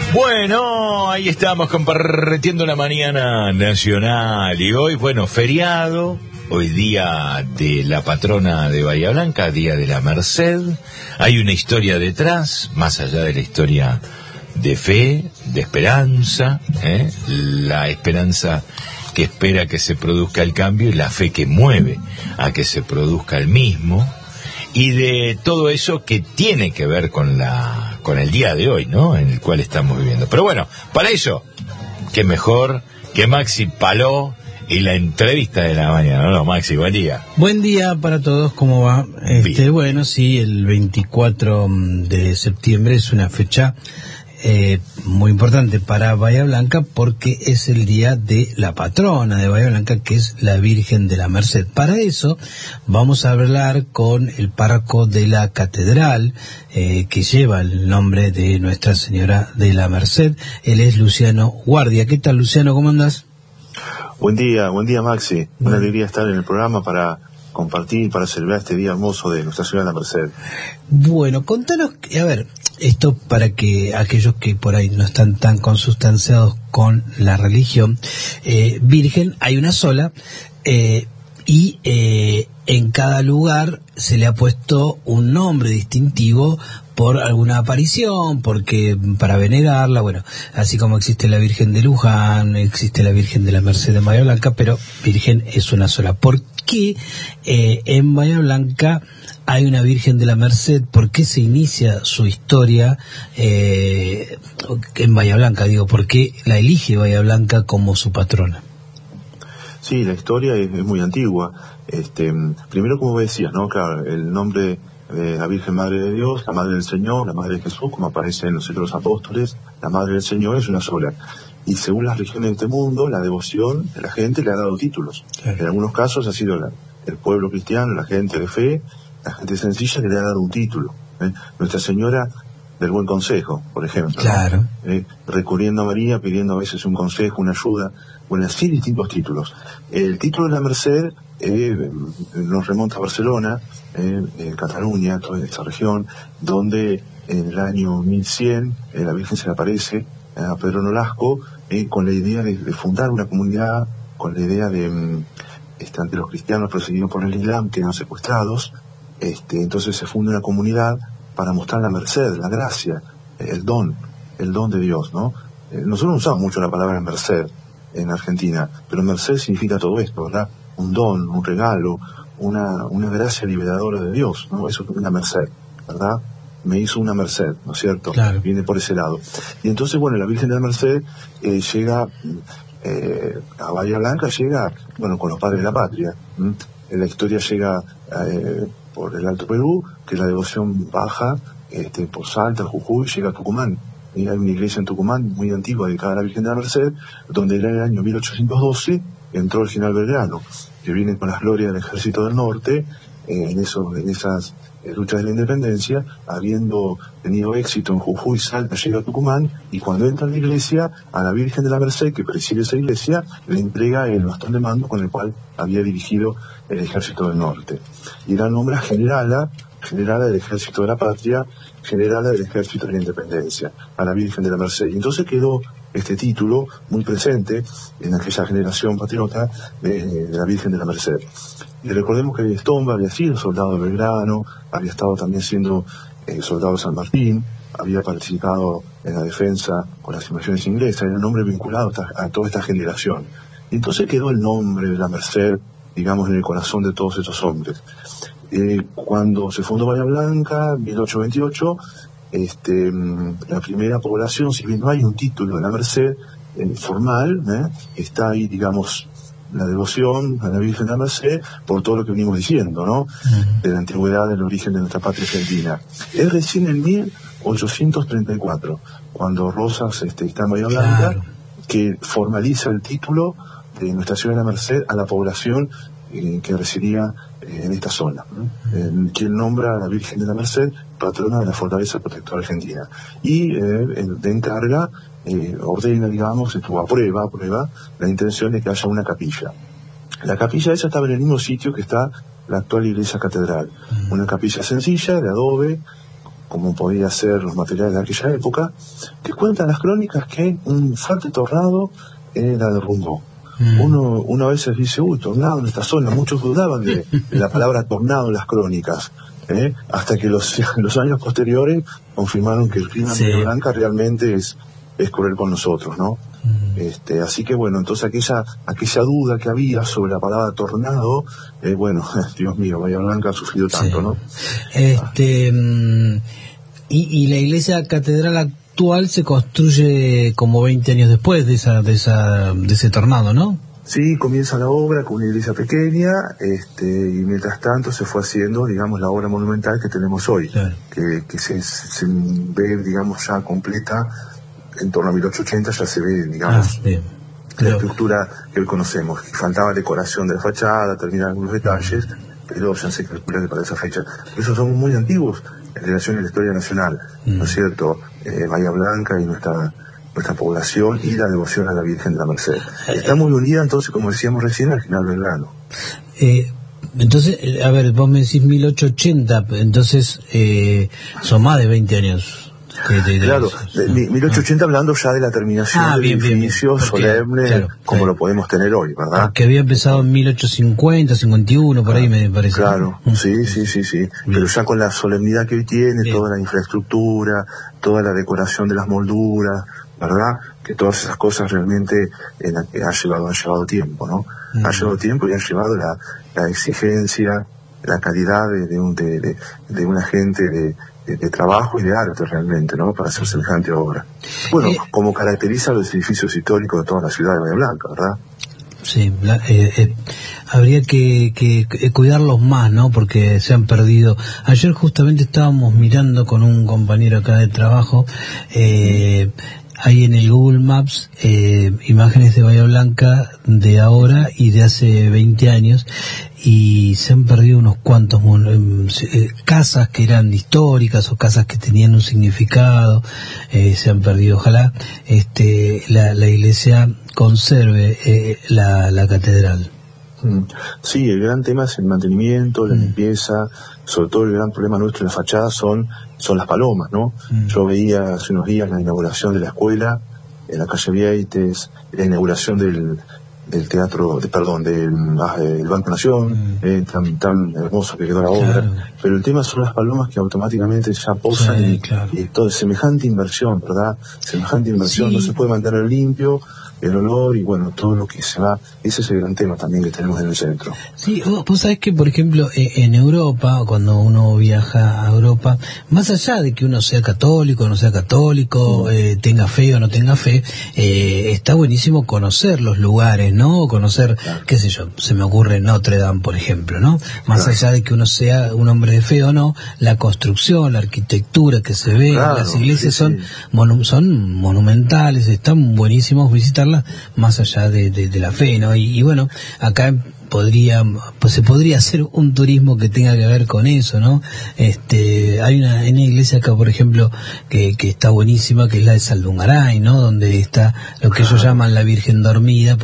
Bueno, ahí estamos compartiendo la mañana nacional y hoy, bueno, feriado, hoy día de la patrona de Bahía Blanca, día de la Merced. Hay una historia detrás, más allá de la historia de fe, de esperanza, la esperanza que espera que se produzca el cambio y la fe que mueve a que se produzca el mismo, y de todo eso que tiene que ver con el día de hoy, ¿no?, en el cual estamos viviendo. Pero bueno, para eso, qué mejor que Maxi Paló y la entrevista de la mañana, ¿no? Maxi, buen día. Buen día para todos, ¿cómo va? Bueno, sí, el 24 de septiembre es una fecha muy importante para Bahía Blanca porque es el día de la patrona de Bahía Blanca, que es la Virgen de la Merced. Para eso vamos a hablar con el párroco de la catedral que lleva el nombre de Nuestra Señora de la Merced. Él es Luciano Guardia. ¿Qué tal, Luciano? ¿Cómo andás? Buen día Maxi. Una alegría estar en el programa para compartir, para celebrar este día hermoso de Nuestra Señora de la Merced. Bueno, contanos, a ver, esto para que aquellos que por ahí no están tan consustanciados con la religión, Virgen hay una sola, y en cada lugar se le ha puesto un nombre distintivo por alguna aparición, porque para venerarla, bueno, así como existe la Virgen de Luján, existe la Virgen de la Merced de Bahía Blanca, pero Virgen es una sola. ¿Por qué en Bahía Blanca hay una Virgen de la Merced? ¿Por qué se inicia su historia en Bahía Blanca? Digo, ¿por qué la elige Bahía Blanca como su patrona? Sí, la historia es muy antigua. Primero, como decías, ¿no? Claro, el nombre de la Virgen Madre de Dios, la Madre del Señor, la Madre de Jesús, como aparece en los Hechos de los Apóstoles, la Madre del Señor es una sola. Y según las regiones de este mundo, la devoción de la gente le ha dado títulos. Claro. En algunos casos ha sido el pueblo cristiano, la gente de fe, la gente sencilla que le ha dado un título. Nuestra Señora del Buen Consejo, por ejemplo. Claro. Recurriendo a María, pidiendo a veces un consejo, una ayuda. Bueno, así distintos títulos. El título de la Merced nos remonta a Barcelona, Cataluña, toda esta región, donde en el año 1100 la Virgen se le aparece a Pedro Nolasco con la idea de fundar una comunidad, con la idea de ante los cristianos perseguidos por el Islam, que eran secuestrados. Entonces se funda una comunidad para mostrar la merced, la gracia, el don de Dios, ¿no? Nosotros no usamos mucho la palabra merced en Argentina, pero merced significa todo esto, ¿verdad? Un don, un regalo, una gracia liberadora de Dios, ¿no? Eso es una merced, ¿verdad? Me hizo una merced, ¿no es cierto? Claro. Viene por ese lado. Y entonces, bueno, la Virgen de la Merced llega a Bahía Blanca, llega, bueno, con los padres de la patria. En la historia llega por el Alto Perú, que la devoción baja por Salta, Jujuy, llega a Tucumán. Y hay una iglesia en Tucumán muy antigua dedicada a la Virgen de la Merced, donde en el año 1812 entró el general Belgrano, que viene con las glorias del Ejército del Norte, en esas luchas de la independencia, habiendo tenido éxito en Jujuy, Salta, llega a Tucumán, y cuando entra en la iglesia, a la Virgen de la Merced, que preside esa iglesia, le entrega el bastón de mando con el cual había dirigido el Ejército del Norte. Y la nombra generala del Ejército de la Patria, generala del Ejército de la Independencia, a la Virgen de la Merced. Y entonces quedó este título muy presente en aquella generación patriota de la Virgen de la Merced. Y recordemos que Estomba había sido soldado de Belgrano, había estado también siendo soldado de San Martín, había participado en la defensa con las invasiones inglesas, era un hombre vinculado a toda esta generación. Y entonces quedó el nombre de la Merced, digamos, en el corazón de todos estos hombres. Cuando se fundó Bahía Blanca, 1828, la primera población, si bien no hay un título de la Merced formal, está ahí, digamos, la devoción a la Virgen de la Merced por todo lo que venimos diciendo, ¿no? De la antigüedad, del origen de nuestra patria argentina. Es recién en 1834, cuando Rosas está en Bahía Blanca, claro, que formaliza el título de Nuestra Señora de la Merced a la población que residía en esta zona, quien nombra a la Virgen de la Merced patrona de la Fortaleza Protectora Argentina, y de encarga, ordena, digamos, aprueba la intención de que haya una capilla. La capilla esa estaba en el mismo sitio que está la actual iglesia catedral, una capilla sencilla de adobe, como podía ser los materiales de aquella época, que cuentan las crónicas que un fuerte tornado la derrumbó. Uno a veces dice, tornado en esta zona, muchos dudaban de la palabra tornado en las crónicas, hasta que los años posteriores confirmaron que el clima de Bahía Blanca realmente es cruel con nosotros, ¿no? Así que bueno, entonces aquella duda que había sobre la palabra tornado, Dios mío, Bahía Blanca ha sufrido tanto, ¿no? Y la iglesia catedral actual se construye como 20 años después de ese tornado, ¿no? Sí, comienza la obra con una iglesia pequeña, y mientras tanto se fue haciendo, digamos, la obra monumental que tenemos hoy, claro, que se ve, digamos, ya completa en torno a 1880, ya se ve, digamos, la estructura que hoy conocemos. Faltaba decoración de la fachada, terminar algunos detalles, pero ya se calcula que para esa fecha. Esos son muy antiguos en relación a la historia nacional, ¿no es cierto? Bahía Blanca y nuestra población y la devoción a la Virgen de la Merced. Está muy unida, entonces, como decíamos recién, al General Belgrano. Entonces, a ver, vos me decís 1880, entonces son más de 20 años. Claro, 1880 hablando ya de la terminación del edificio solemne, como lo podemos tener hoy, ¿verdad? Que había empezado en 1850, 51, por ahí me parece. Claro, sí. Pero ya con la solemnidad que hoy tiene, toda la infraestructura, toda la decoración de las molduras, ¿verdad? Que todas esas cosas realmente han llevado tiempo, ¿no? Ha llevado tiempo y han llevado la exigencia, la calidad de una gente de trabajo y de arte realmente, ¿no? Para hacer semejante obra. Bueno, como caracteriza los edificios históricos de toda la ciudad de Bahía Blanca, ¿verdad? Sí, habría que cuidarlos más, ¿no? Porque se han perdido. Ayer justamente estábamos mirando con un compañero acá de trabajo, hay en el Google Maps imágenes de Bahía Blanca de ahora y de hace 20 años, y se han perdido unos cuantos casas que eran históricas o casas que tenían un significado, se han perdido. Ojalá la iglesia conserve la catedral. Sí, el gran tema es el mantenimiento, la limpieza, sobre todo el gran problema nuestro en la fachada son las palomas, ¿no? Yo veía hace unos días la inauguración de la escuela en la calle Vieites, la inauguración del teatro, del Banco Nación, tan hermoso que quedó la obra, claro. Pero el tema son las palomas que automáticamente ya posan y todo, semejante inversión, ¿verdad? Semejante inversión, no se puede mantener limpio el olor y bueno, todo lo que se va, ese es el gran tema también que tenemos en el centro. Sí, vos sabés que por ejemplo en Europa, cuando uno viaja a Europa, más allá de que uno sea católico o no sea católico, tenga fe o no tenga fe, está buenísimo conocer los lugares, ¿no? Conocer, qué sé yo, se me ocurre Notre Dame, por ejemplo, ¿no? Más allá de que uno sea un hombre de fe o no, la construcción, la arquitectura que se ve, las iglesias son monumentales, están buenísimos visitarlas, más allá de la fe, ¿no? Y bueno, acá se podría hacer un turismo que tenga que ver con eso, ¿no? Hay una iglesia acá, por ejemplo, que está buenísima, que es la de Saldungaray, ¿no? Donde está lo que ellos llaman la Virgen Dormida,